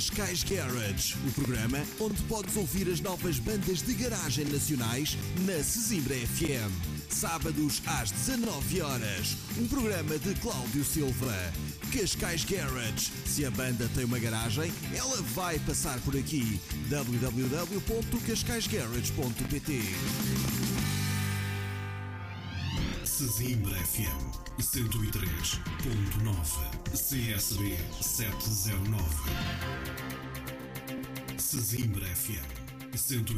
Cascais Garage, o programa onde podes ouvir as novas bandas de garagem nacionais na Sesimbra FM. Sábados às 19 horas, um programa de Cláudio Silva. Cascais Garage, se a banda tem uma garagem, ela vai passar por aqui. www.cascaisgarage.pt. Sesimbra FM 103.9 CSB 709. Sesimbra FM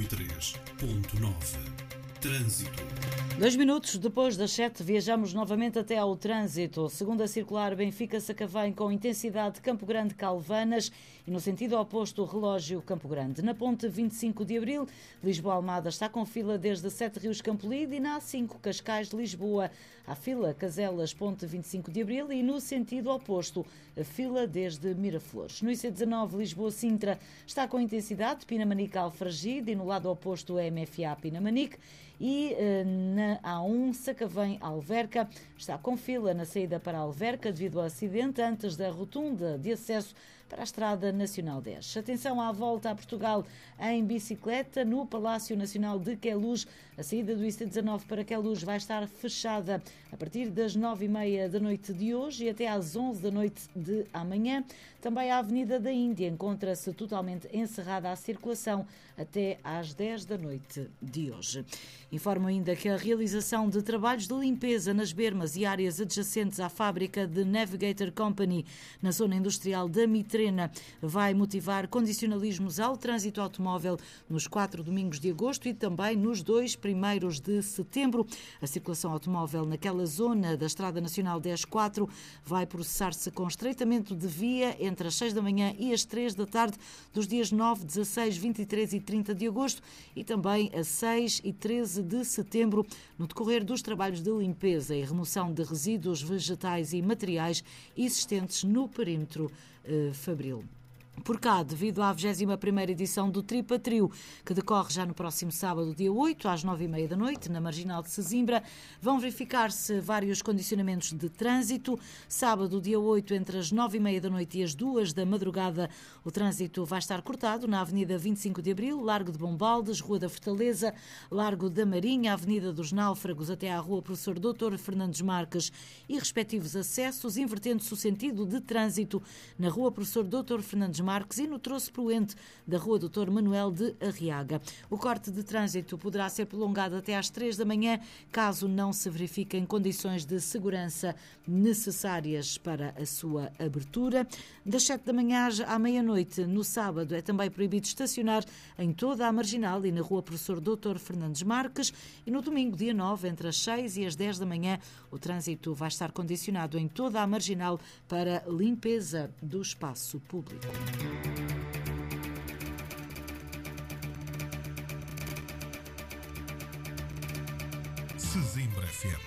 103.9. Trânsito. 2 minutos depois das 7, viajamos novamente até ao trânsito. Segunda circular Benfica-Sacavém com intensidade Campo Grande-Calvanas e no sentido oposto relógio Campo Grande. Na ponte 25 de Abril, Lisboa-Almada está com fila desde Sete Rios Campolide e na A5 Cascais-Lisboa. Há fila Caselas, ponte 25 de Abril e no sentido oposto, a fila desde Miraflores. No IC19 Lisboa-Sintra está com intensidade Pinamanique-Alfragide e no lado oposto MFA-Pinamanique. E na A1 Sacavém-Alverca está com fila na saída para Alverca devido ao acidente antes da rotunda de acesso para a Estrada Nacional 10. Atenção à volta a Portugal em bicicleta no Palácio Nacional de Queluz. A saída do IC19 para Queluz vai estar fechada a partir das 9h30 da noite de hoje e até às 11 da noite de amanhã. Também a Avenida da Índia encontra-se totalmente encerrada à circulação até às 10 da noite de hoje. Informo ainda que a realização de trabalhos de limpeza nas bermas e áreas adjacentes à fábrica de Navigator Company na zona industrial da Mitrena vai motivar condicionalismos ao trânsito automóvel nos 4 domingos de agosto e também nos 2 primeiros de setembro. A circulação automóvel naquela zona da Estrada Nacional 10/4 vai processar-se com estreitamento de via entre as 6 da manhã e as 3 da tarde dos dias 9, 16, 23 e 30 de agosto e também a 6 e 13 de setembro, no decorrer dos trabalhos de limpeza e remoção de resíduos vegetais e materiais existentes no perímetro fabril. Por cá, devido à 21ª edição do Tripa Trio, que decorre já no próximo sábado, dia 8, às 9h30 da noite, na Marginal de Sesimbra, vão verificar-se vários condicionamentos de trânsito. Sábado, dia 8, entre as 9h30 da noite e as 2 da madrugada, o trânsito vai estar cortado na Avenida 25 de Abril, Largo de Bombaldes, Rua da Fortaleza, Largo da Marinha, Avenida dos Náufragos até à Rua Professor Dr. Fernandes Marques e respectivos acessos, invertendo-se o sentido de trânsito na Rua Professor Dr. Fernandes Marques e no troço proente da Rua Dr. Manuel de Arriaga. O corte de trânsito poderá ser prolongado até às 3 da manhã, caso não se verifiquem condições de segurança necessárias para a sua abertura. Das 7 da manhã à meia-noite, no sábado, é também proibido estacionar em toda a Marginal e na Rua Professor Dr. Fernandes Marques e no domingo, dia 9, entre as 6 e as 10 da manhã, o trânsito vai estar condicionado em toda a Marginal para limpeza do espaço público. Sesimbra FM.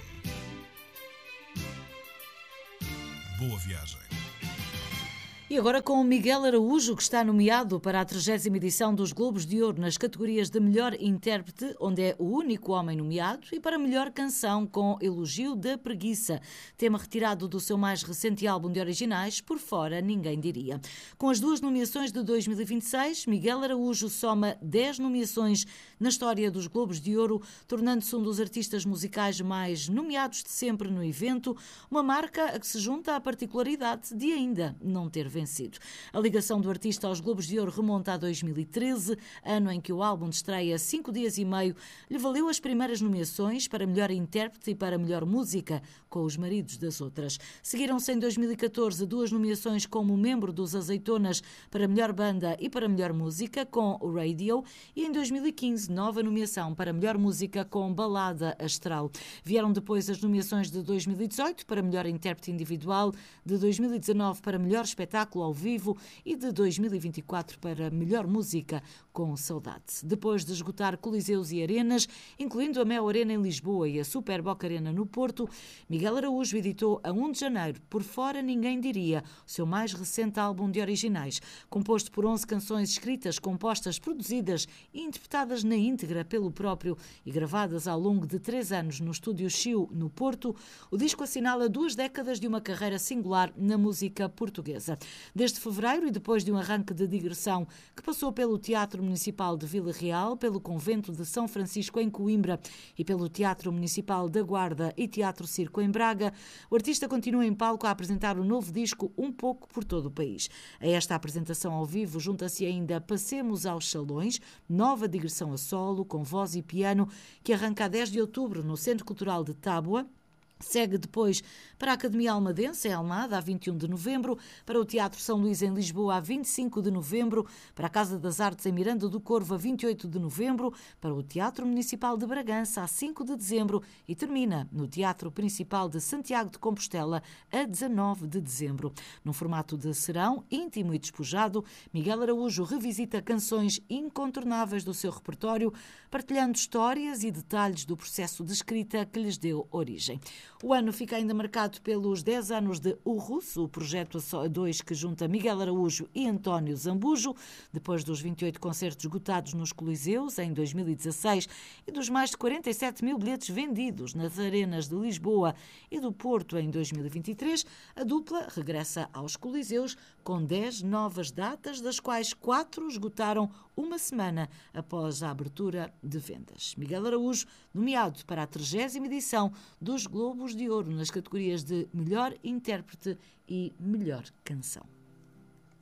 Boa viagem. E agora com o Miguel Araújo, que está nomeado para a 30ª edição dos Globos de Ouro nas categorias de Melhor Intérprete, onde é o único homem nomeado, e para Melhor Canção com Elogio da Preguiça, tema retirado do seu mais recente álbum de originais, Por Fora Ninguém Diria. Com as 2 nomeações de 2026, Miguel Araújo soma 10 nomeações na história dos Globos de Ouro, tornando-se um dos artistas musicais mais nomeados de sempre no evento, uma marca a que se junta a particularidade de ainda não ter vencido. A ligação do artista aos Globos de Ouro remonta a 2013, ano em que o álbum de estreia 5 dias e meio lhe valeu as primeiras nomeações para melhor intérprete e para melhor música, com Os Maridos das Outras. Seguiram-se em 2014 2 nomeações como membro dos Azeitonas para melhor banda e para melhor música, com o Radio, e em 2015 nova nomeação para melhor música com Balada Astral. Vieram depois as nomeações de 2018 para melhor intérprete individual, de 2019 para melhor espetáculo ao vivo e de 2024 para melhor música com Saudade. Depois de esgotar coliseus e arenas, incluindo a Mel Arena em Lisboa e a Super Boca Arena no Porto, Miguel Araújo editou a 1 de janeiro Por Fora Ninguém Diria, o seu mais recente álbum de originais, composto por 11 canções escritas, compostas, produzidas e interpretadas na íntegra pelo próprio e gravadas ao longo de 3 anos no estúdio Chiu, no Porto. O disco assinala 2 décadas de uma carreira singular na música portuguesa. Desde fevereiro e depois de um arranque de digressão que passou pelo Teatro Municipal de Vila Real, pelo Convento de São Francisco em Coimbra e pelo Teatro Municipal da Guarda e Teatro Circo em Braga, o artista continua em palco a apresentar o novo disco um pouco por todo o país. A esta apresentação ao vivo junta-se ainda Passemos aos Salões, nova digressão a solo, com voz e piano, que arranca a 10 de outubro no Centro Cultural de Tábua. Segue depois para a Academia Almadense, em Almada, a 21 de novembro, para o Teatro São Luís, em Lisboa, a 25 de novembro, para a Casa das Artes, em Miranda do Corvo, a 28 de novembro, para o Teatro Municipal de Bragança, a 5 de dezembro e termina no Teatro Principal de Santiago de Compostela, a 19 de dezembro. Num formato de serão, íntimo e despojado, Miguel Araújo revisita canções incontornáveis do seu repertório, partilhando histórias e detalhes do processo de escrita que lhes deu origem. O ano fica ainda marcado pelos 10 anos de O Russo, o projeto a dois que junta Miguel Araújo e António Zambujo, depois dos 28 concertos esgotados nos Coliseus em 2016 e dos mais de 47 mil bilhetes vendidos nas arenas de Lisboa e do Porto em 2023, a dupla regressa aos Coliseus com 10 novas datas, das quais 4 esgotaram uma semana após a abertura de vendas. Miguel Araújo, nomeado para a 30ª edição dos Globos de Ouro nas categorias de Melhor Intérprete e Melhor Canção.